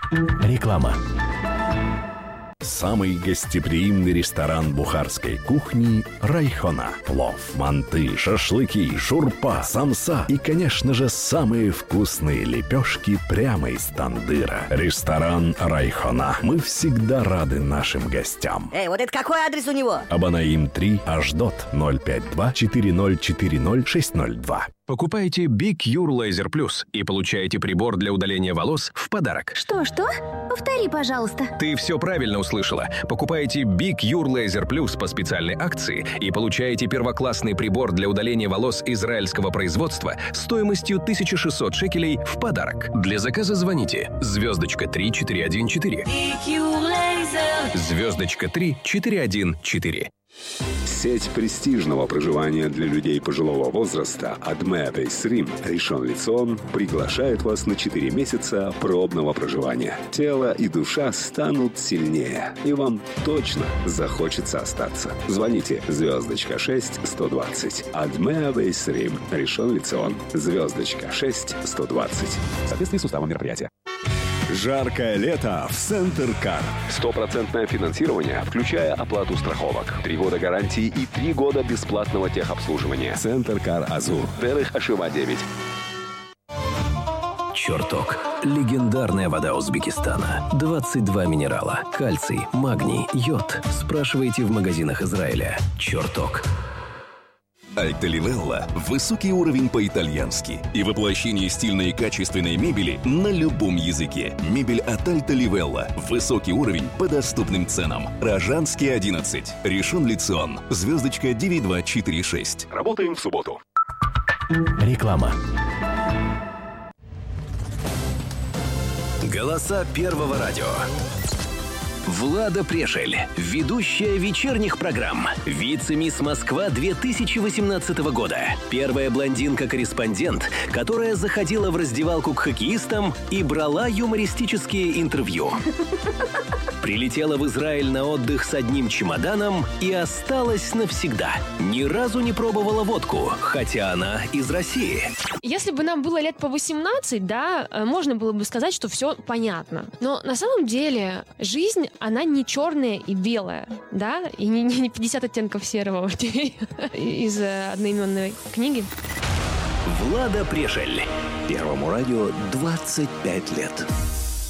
Реклама. Самый гостеприимный ресторан бухарской кухни «Райхона». Плов, манты, шашлыки, шурпа, самса и, конечно же, самые вкусные лепешки прямо из тандыра. Ресторан «Райхона». Мы всегда рады нашим гостям. Вот это какой адрес у него? Абанаим 3, Ашдот, 052-4040-602. Покупайте Big Cure Laser Plus и получаете прибор для удаления волос в подарок. Что? Повтори, пожалуйста. Ты все правильно услышала. Покупайте Big Cure Laser Plus по специальной акции и получаете первоклассный прибор для удаления волос израильского производства стоимостью 1600 шекелей в подарок. Для заказа звоните *3414. *3414. Сеть престижного проживания для людей пожилого возраста Адме Бейсрим Ришон Лецион приглашает вас на 4 месяца пробного проживания. Тело и душа станут сильнее, и вам точно захочется остаться. Звоните *6-120. Адме Бейсрим Ришон Лецион *6-120. В соответствии с уставом мероприятия. Жаркое лето в Центр Кар. 100% финансирование, включая оплату страховок. 3 года гарантии и 3 года бесплатного техобслуживания. Центр Кар Азур. Дерех Ашива 9. Чертог. Легендарная вода Узбекистана. 22 минерала. Кальций, магний, йод. Спрашивайте в магазинах Израиля. Чертог. Альта Ливелла – высокий уровень по-итальянски и воплощение стильной и качественной мебели на любом языке. Мебель от Альта Ливелла. Высокий уровень по доступным ценам. Рожанский 11. Ришон Лецион. Звездочка 9246. Работаем в субботу. Реклама. Голоса Первого радио. Влада Прешель, ведущая вечерних программ, вице-мисс Москва 2018 года, первая блондинка-корреспондент, которая заходила в раздевалку к хоккеистам и брала юмористические интервью. Прилетела в Израиль на отдых с одним чемоданом и осталась навсегда. Ни разу не пробовала водку, хотя она из России. Если бы нам было лет по 18, да, можно было бы сказать, что все понятно. Но на самом деле жизнь, она не черная и белая, да, и не 50 оттенков серого из одноименной книги. Влада Прешель. Первому радио 25 лет.